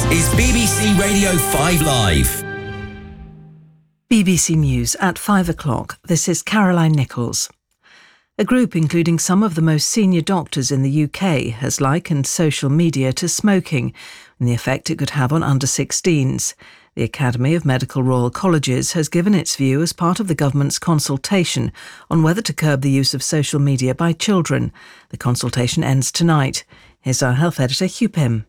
is BBC Radio 5 Live. BBC News at 5 o'clock. This is Caroline Nichols. A group including some of the most senior doctors in the UK has likened social media to smoking and the effect it could have on under-16s. The Academy of Medical Royal Colleges has given its view as part of the government's consultation on whether to curb the use of social media by children. The consultation ends tonight. Here's our health editor, Hugh Pym.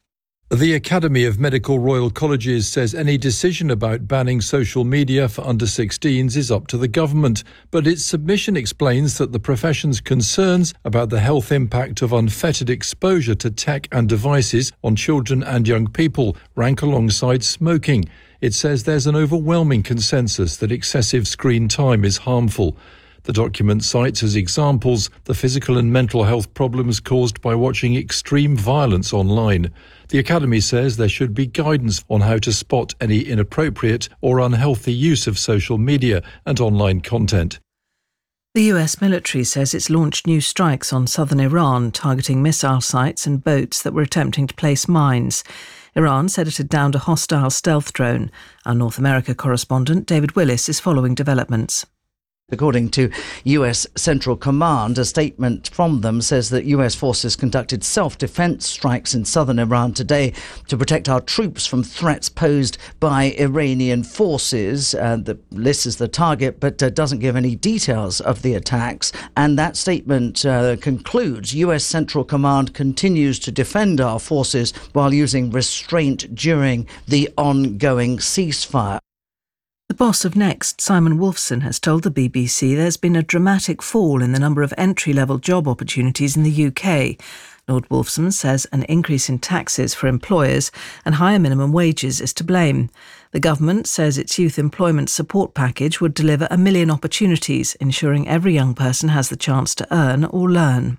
The Academy of Medical Royal Colleges says any decision about banning social media for under-16s is up to the government, but its submission explains that the profession's concerns about the health impact of unfettered exposure to tech and devices on children and young people rank alongside smoking. It says there's an overwhelming consensus that excessive screen time is harmful. The document cites as examples the physical and mental health problems caused by watching extreme violence online. The Academy says there should be guidance on how to spot any inappropriate or unhealthy use of social media and online content. The US military says it's launched new strikes on southern Iran, targeting missile sites and boats that were attempting to place mines. Iran said it had downed a hostile stealth drone. Our North America correspondent David Willis is following developments. According to US Central Command, a statement from them says that US forces conducted self-defense strikes in southern Iran today to protect our troops from threats posed by Iranian forces. The list is the target, but doesn't give any details of the attacks. And that statement concludes, US Central Command continues to defend our forces while using restraint during the ongoing ceasefire. The boss of Next, Simon Wolfson, has told the BBC there's been a dramatic fall in the number of entry-level job opportunities in the UK. Lord Wolfson says an increase in taxes for employers and higher minimum wages is to blame. The government says its youth employment support package would deliver 1 million opportunities, ensuring every young person has the chance to earn or learn.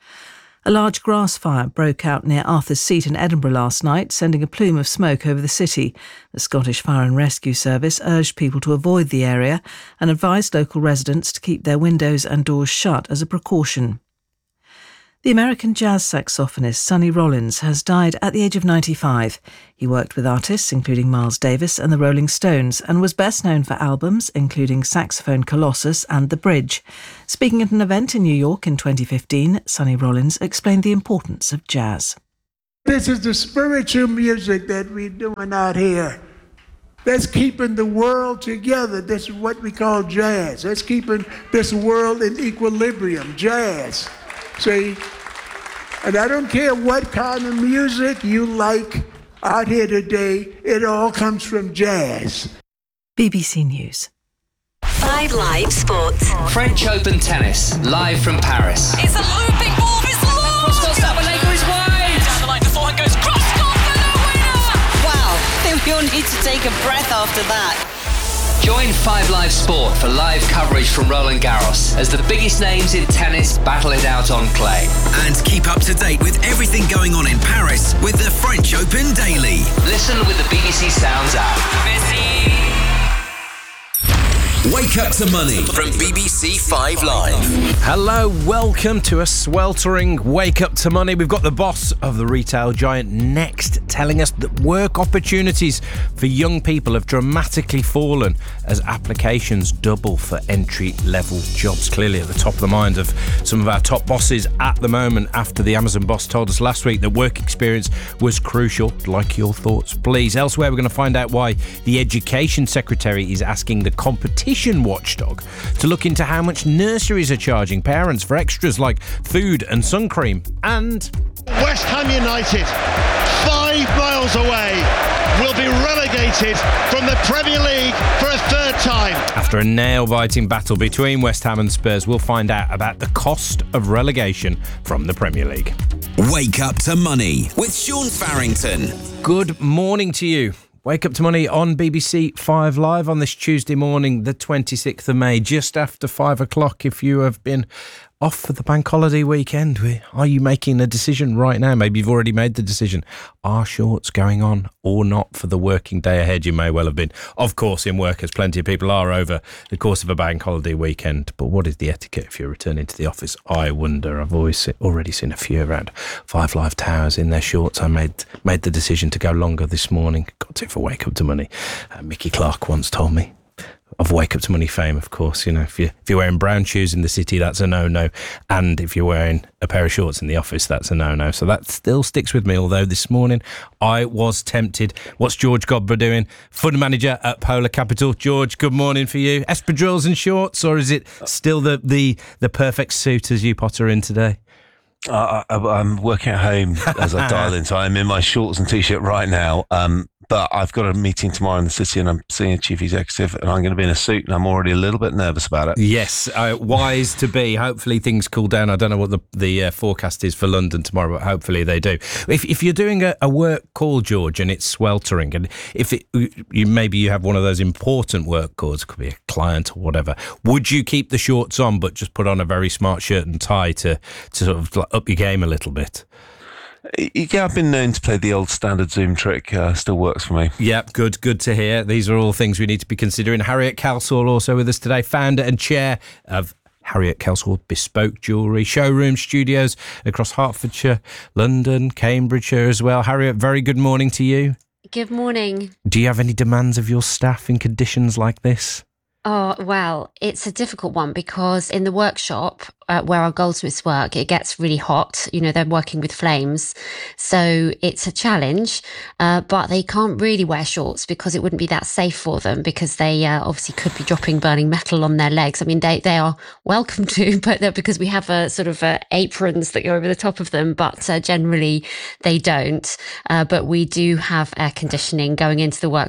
A large grass fire broke out near Arthur's Seat in Edinburgh last night, sending a plume of smoke over the city. The Scottish Fire and Rescue Service urged people to avoid the area and advised local residents to keep their windows and doors shut as a precaution. The American jazz saxophonist Sonny Rollins has died at the age of 95. He worked with artists including Miles Davis and the Rolling Stones and was best known for albums including Saxophone Colossus and The Bridge. Speaking at an event in New York in 2015, Sonny Rollins explained the importance of jazz. This is the spiritual music that we're doing out here. That's keeping the world together. This is what we call jazz. That's keeping this world in equilibrium, jazz. See, and I don't care what kind of music you like out here today, it all comes from jazz. BBC News. 5 Live Sports. French Open tennis, live from Paris. It's a looping ball, it's long! Cross-court Sabalenka is wide! Down the line, the forehand goes cross-court for the winner! Wow, I think we all need to take a breath after that. Join 5 Live Sport for live coverage from Roland Garros as the biggest names in tennis battle it out on clay. And keep up to date with everything going on in Paris with the French Open Daily. Listen with the BBC Sounds app. Messi! Wake Up to Money from BBC 5 Live. Hello, welcome to a sweltering Wake Up to Money. We've got the boss of the retail giant Next telling us that work opportunities for young people have dramatically fallen as applications double for entry-level jobs. Clearly at the top of the mind of some of our top bosses at the moment after the Amazon boss told us last week that work experience was crucial. I'd like your thoughts, please. Elsewhere, we're going to find out why the Education Secretary is asking the competition watchdog to look into how much nurseries are charging parents for extras like food and sun cream. And West Ham United, 5 miles away, will be relegated from the Premier League for a third time. After a nail-biting battle between West Ham and Spurs, we'll find out about the cost of relegation from the Premier League. Wake Up to Money with Sean Farrington. Good morning to you. Wake Up to Money on BBC 5 Live on this Tuesday morning, the 26th of May, just after 5 o'clock. If you have been off for the bank holiday weekend. Are you making a decision right now? Maybe you've already made the decision. Are shorts going on or not for the working day ahead? You may well have been. Of course, in work, as plenty of people are over the course of a bank holiday weekend. But what is the etiquette if you're returning to the office? I wonder. I've already seen a few around Five Live Towers in their shorts. I made the decision to go longer this morning. Got to for Wake Up to Money. Mickey Clark once told me. Of Wake Up to Money fame, of course. You know, if you're wearing brown shoes in the city, that's a no-no. And if you're wearing a pair of shorts in the office, that's a no-no. So that still sticks with me, although this morning I was tempted. What's George Godber doing? Fund manager at Polar Capital. George, good morning for you. Espadrilles and shorts, or is it still the perfect suit as you potter in today? I'm working at home as I dial in, so I'm in my shorts and T-shirt right now. But I've got a meeting tomorrow in the city and I'm seeing a chief executive and I'm going to be in a suit and I'm already a little bit nervous about it. Yes, wise to be. Hopefully things cool down. I don't know what the forecast is for London tomorrow, but hopefully they do. If you're doing a work call, George, and it's sweltering, and if maybe you have one of those important work calls, it could be a client or whatever, would you keep the shorts on but just put on a very smart shirt and tie to sort of up your game a little bit? Yeah, I've been known to play the old standard Zoom trick. Still works for me. Yep, good to hear. These are all things we need to be considering. Harriet Kelsall also with us today, founder and chair of Harriet Kelsall Bespoke Jewellery Showroom Studios across Hertfordshire, London, Cambridgeshire as well. Harriet, very good morning to you. Good morning. Do you have any demands of your staff in conditions like this? Oh, well, it's a difficult one because in the workshop where our goldsmiths work, it gets really hot. You know, they're working with flames. So it's a challenge, but they can't really wear shorts because it wouldn't be that safe for them because they obviously could be dropping burning metal on their legs. I mean, they are welcome to, but because we have a sort of aprons that go over the top of them, but generally they don't. But we do have air conditioning going into the workshop